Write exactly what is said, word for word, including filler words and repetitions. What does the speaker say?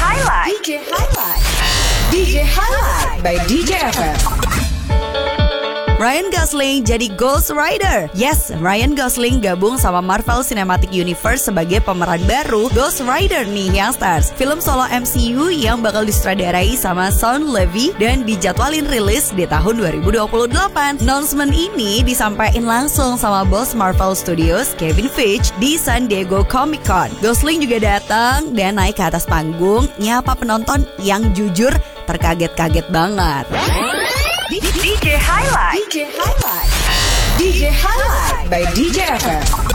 Highlight. D J Highlight. D J Highlight by D J F M. Ryan Gosling jadi Ghost Rider. Yes, Ryan Gosling gabung sama Marvel Cinematic Universe sebagai pemeran baru Ghost Rider nih yang stars. Film solo M C U yang bakal disutradarai sama Shawn Levy dan dijadwalin rilis di tahun dua ribu dua puluh delapan. Announcement ini disampaikan langsung sama bos Marvel Studios Kevin Feige di San Diego Comic Con. Gosling juga datang dan naik ke atas panggung nyapa penonton yang jujur terkaget-kaget banget. D J Highlight. D J Highlight. D J Highlight by D J F M.